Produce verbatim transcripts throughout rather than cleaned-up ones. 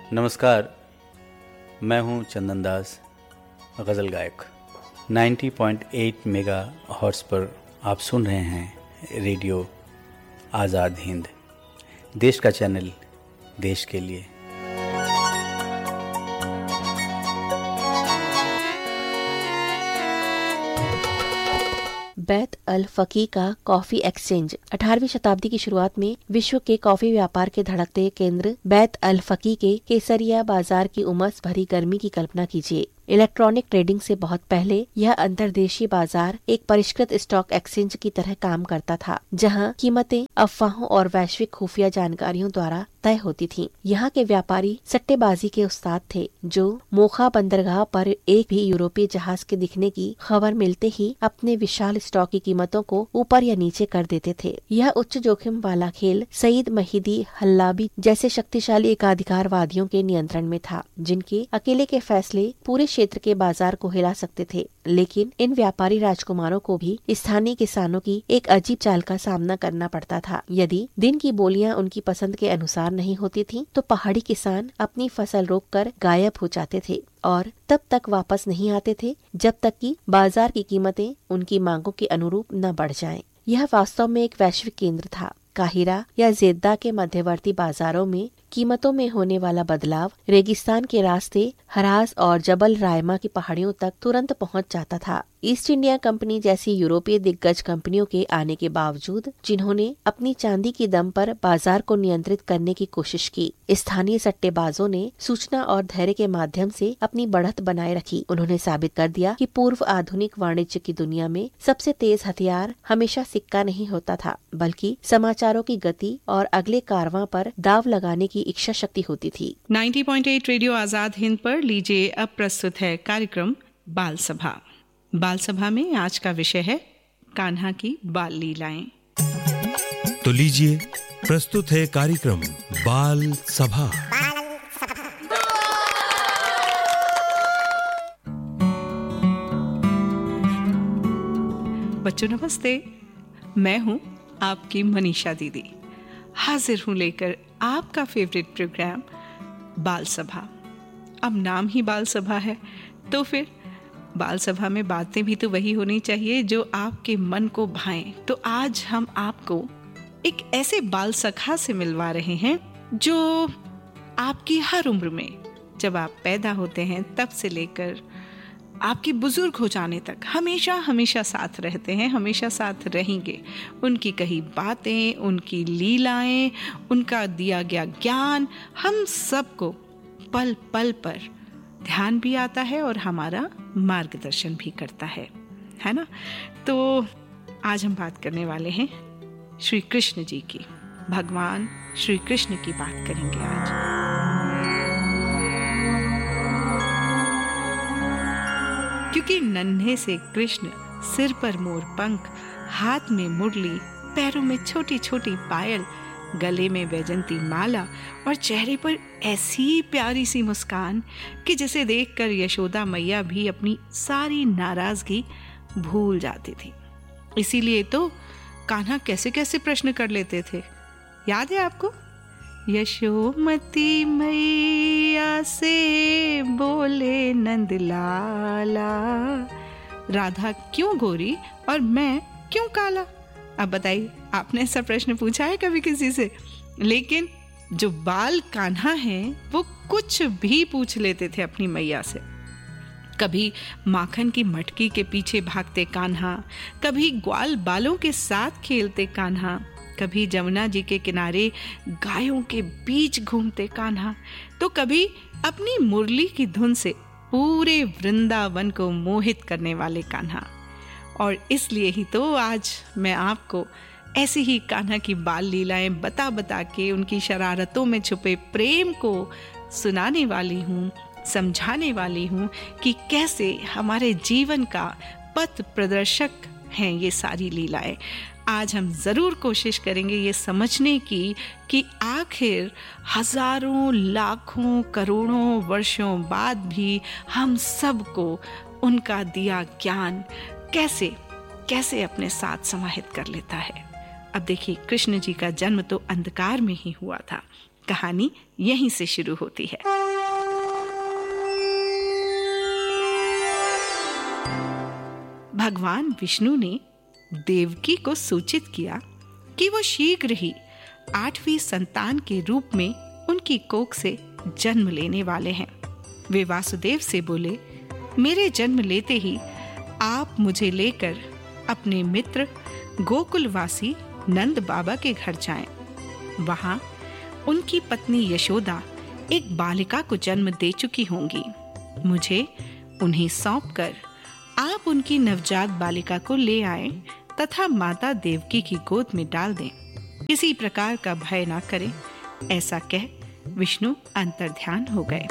नमस्कार, मैं हूं चंदन दास, गज़ल गायक। नब्बे पॉइंट आठ मेगा हर्ट्ज़ पर आप सुन रहे हैं रेडियो आज़ाद हिंद, देश का चैनल देश के लिए। बैत अल फकी का कॉफी एक्सचेंज। अठारहवीं शताब्दी की शुरुआत में विश्व के कॉफी व्यापार के धड़कते केंद्र बैत अल फकी के केसरिया बाजार की उमस भरी गर्मी की कल्पना कीजिए। इलेक्ट्रॉनिक ट्रेडिंग से बहुत पहले यह अंतर्देशीय बाजार एक परिष्कृत स्टॉक एक्सचेंज की तरह काम करता था, जहां कीमतें अफवाहों और वैश्विक खुफिया जानकारियों द्वारा तय होती थीं। यहाँ के व्यापारी सट्टेबाजी के उस्ताद थे, जो मोखा बंदरगाह पर एक भी यूरोपीय जहाज के दिखने की खबर मिलते ही अपने विशाल स्टॉक की कीमतों को ऊपर या नीचे कर देते थे। यह उच्च जोखिम वाला खेल सईद महिदी हल्लाबी जैसे शक्तिशाली एकाधिकारवादियों के नियंत्रण में था, जिनके अकेले के फैसले पूरे क्षेत्र के बाजार को हिला सकते थे। लेकिन इन व्यापारी राजकुमारों को भी स्थानीय किसानों की एक अजीब चाल का सामना करना पड़ता था। यदि दिन की बोलियां उनकी पसंद के अनुसार नहीं होती थीं, तो पहाड़ी किसान अपनी फसल रोककर गायब हो जाते थे और तब तक वापस नहीं आते थे जब तक कि बाजार की कीमतें उनकी मांगों के अनुरूप न बढ़ जाएं। यह वास्तव में एक वैश्विक केंद्र था। काहिरा या जेद्दा के मध्यवर्ती बाजारों में कीमतों में होने वाला बदलाव रेगिस्तान के रास्ते हरास और जबल रायमा की पहाड़ियों तक तुरंत पहुंच जाता था। ईस्ट इंडिया कंपनी जैसी यूरोपीय दिग्गज कंपनियों के आने के बावजूद, जिन्होंने अपनी चांदी की दम पर बाजार को नियंत्रित करने की कोशिश की, स्थानीय सट्टेबाजों ने सूचना और धैर्य के माध्यम से अपनी बढ़त बनाए रखी। उन्होंने साबित कर दिया कि पूर्व आधुनिक वाणिज्य की दुनिया में सबसे तेज हथियार हमेशा सिक्का नहीं होता था, बल्कि समाचारों की गति और अगले कारवां पर दाव लगाने की इच्छा शक्ति होती थी। नब्बे पॉइंट आठ रेडियो आजाद हिंद पर लीजिए, अब प्रस्तुत है कार्यक्रम बाल सभा। बाल सभा में आज का विषय है कान्हा की बाल लीलाएं। तो लीजिए, प्रस्तुत है कार्यक्रम बाल सभा। बच्चों नमस्ते, मैं हूं आपकी मनीषा दीदी, हाजिर हूं लेकर आपका फेवरेट प्रोग्राम बाल सभा। अब नाम ही बाल सभा है, तो फिर बाल सभा में बातें भी तो वही होनी चाहिए जो आपके मन को भाएं। तो आज हम आपको एक ऐसे बाल सखा से मिलवा रहे हैं जो आपकी हर उम्र में, जब आप पैदा होते हैं तब से लेकर आपकी बुजुर्ग हो जाने तक हमेशा हमेशा साथ रहते हैं, हमेशा साथ रहेंगे। उनकी कही बातें, उनकी लीलाएं, उनका दिया गया ज्ञान हम सबको पल पल पर ध्यान भी आता है और हमारा मार्गदर्शन भी करता है, है ना। तो आज हम बात करने वाले हैं श्री कृष्ण जी की। भगवान श्री कृष्ण की बात करेंगे आज। क्योंकि नन्हे से कृष्ण, सिर पर मोर पंख, हाथ में मुरली, पैरों में छोटी छोटी पायल, गले में वैजंती माला और चेहरे पर ऐसी प्यारी सी मुस्कान कि जिसे देखकर यशोदा मैया भी अपनी सारी नाराजगी भूल जाती थी। इसीलिए तो कान्हा कैसे कैसे प्रश्न कर लेते थे, याद है आपको? यशोमती मैया से बोले नंदलाला, राधा क्यों गोरी और मैं क्यों काला। अब बताइए, आपने ऐसा प्रश्न पूछा है कभी किसी से? लेकिन जो बाल कान्हा हैं वो कुछ भी पूछ लेते थे अपनी मैया से। कभी माखन की मटकी के पीछे भागते कान्हा, कभी ग्वाल बालों के साथ खेलते कान्हा, कभी जमुना जी के किनारे गायों के बीच घूमते कान्हा, तो कभी अपनी मुरली की धुन से पूरे वृंदावन को मोहित करने वाले कान्हा। और इसलिए ही तो आज मैं आपको ऐसी ही कान्हा की बाल लीलाएं बता बता के उनकी शरारतों में छुपे प्रेम को सुनाने वाली हूँ, समझाने वाली हूँ कि कैसे हमारे जीवन का पथ प्रदर्शक हैं ये सारी लीलाएं। आज हम ज़रूर कोशिश करेंगे ये समझने की कि आखिर हजारों, लाखों, करोड़ों वर्षों बाद भी हम सबको उनका दिया ज्ञान कैसे कैसे अपने साथ समाहित कर लेता है। अब देखिए, कृष्ण जी का जन्म तो अंधकार में ही हुआ था। कहानी यहीं से शुरू होती है। भगवान विष्णु ने देवकी को सूचित किया कि वो शीघ्र ही आठवीं संतान के रूप में उनकी कोख से जन्म लेने वाले हैं। वे वासुदेव से बोले, मेरे जन्म लेते ही आप मुझे लेकर अपने मित्र गोकुलवासी नंद बाबा के घर जाएं। वहां उनकी पत्नी यशोदा एक बालिका को जन्म दे चुकी होंगी। मुझे उन्हें सौंपकर आप उनकी नवजात बालिका को ले आएं तथा माता देवकी की गोद में डाल दें। किसी प्रकार का भय ना करें। ऐसा कह विष्णु अंतर्ध्यान हो गए।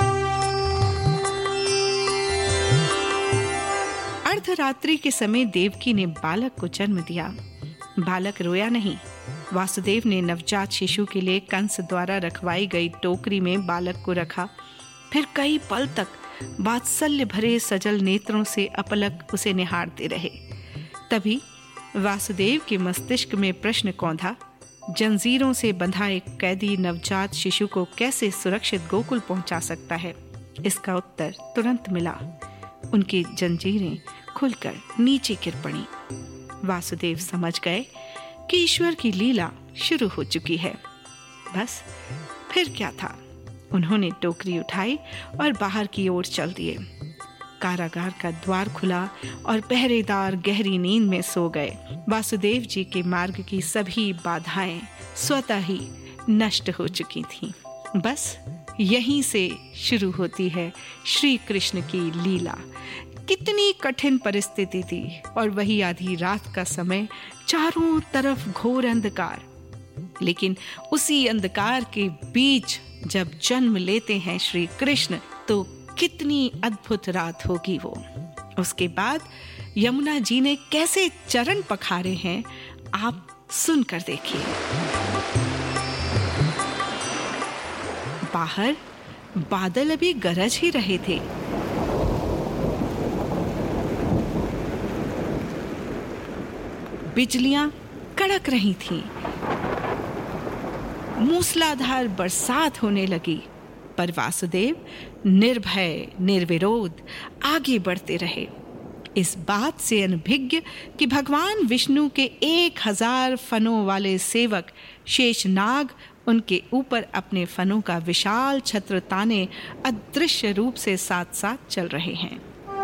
अर्धरात्रि के समय देवकी ने बालक को जन्म दिया। बालक रोया नहीं। वासुदेव ने नवजात शिशु के लिए कंस द्वारा रखवाई गई टोकरी में बालक को रखा। फिर कई पल तक वात्सल्य भरे सजल नेत्रों से अपलक उसे निहारते रहे। तभी वासुदेव के मस्तिष्क में प्रश्न कौंधा, जंजीरों से बंधा एक कैदी नवजात शिशु को कैसे सुरक्षित गोकुल पहुंचा सकता है? इसका उत्तर तुरंत मिला। उनकी जंजीरें खुलकर नीचे गिर पड़ी। वासुदेव समझ गए कि ईश्वर की लीला शुरू हो चुकी है। बस फिर क्या था? उन्होंने टोकरी उठाई और बाहर की ओर चल दिए। कारागार का द्वार खुला और पहरेदार गहरी नींद में सो गए। वासुदेव जी के मार्ग की सभी बाधाएं स्वतः ही नष्ट हो चुकी थीं। बस यहीं से शुरू होती है श्री कृष्ण की लीला। कितनी कठिन परिस्थिति थी और वही आधी रात का समय, चारों तरफ घोर अंधकार। लेकिन उसी अंधकार के बीच जब जन्म लेते हैं श्री कृष्ण, तो कितनी अद्भुत रात होगी वो। उसके बाद यमुना जी ने कैसे चरण पखारे हैं, आप सुनकर देखिए। बाहर बादल अभी गरज ही रहे थे। बिजलियां कड़क रही थीं। मूसलाधार बरसात होने लगी, पर वासुदेव निर्भय निर्विरोध आगे बढ़ते रहे, इस बात से अनभिज्ञ कि भगवान विष्णु के एक हजार फनों वाले सेवक शेषनाग उनके ऊपर अपने फनों का विशाल छत्र ताने अदृश्य रूप से साथ साथ चल रहे हैं।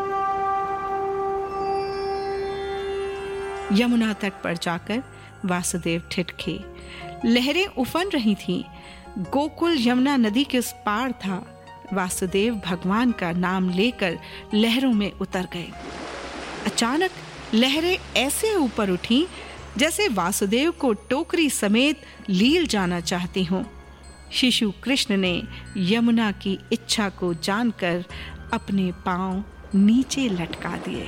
यमुना तट पर जाकर वासुदेव ठिठके। लहरें उफन रही थीं। गोकुल यमुना नदी के उस पार था। वासुदेव भगवान का नाम लेकर लहरों में उतर गए। अचानक लहरें ऐसे ऊपर उठी जैसे वासुदेव को टोकरी समेत लील जाना चाहती हों। शिशु कृष्ण ने यमुना की इच्छा को जानकर अपने पांव नीचे लटका दिए।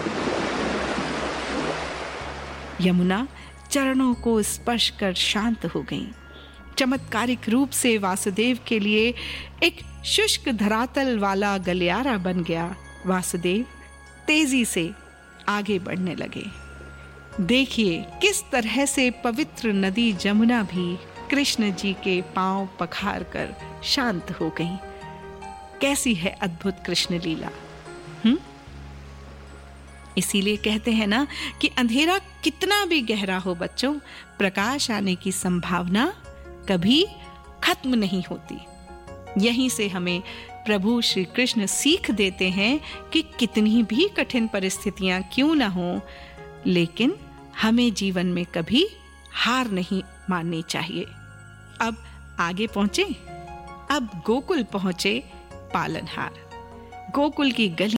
यमुना चरणों को स्पर्श कर शांत हो गई। चमत्कारिक रूप से वासुदेव के लिए एक शुष्क धरातल वाला गलियारा बन गया। वासुदेव तेजी से आगे बढ़ने लगे। देखिए किस तरह से पवित्र नदी जमुना भी कृष्ण जी के पांव पखार कर शांत हो गई। कैसी है अद्भुत कृष्ण लीला। हम्म इसीलिए कहते हैं ना कि अंधेरा कितना भी गहरा हो बच्चों, प्रकाश आने की संभावना कभी खत्म नहीं होती। यहीं से हमें प्रभु श्री कृष्ण सीख देते हैं कि कितनी भी कठिन परिस्थितियां क्यों ना हो, लेकिन हमें जीवन में कभी हार नहीं माननी चाहिए। अब आगे पहुंचे। अब गोकुल पहुंचे पालनहार। गोकुल की गली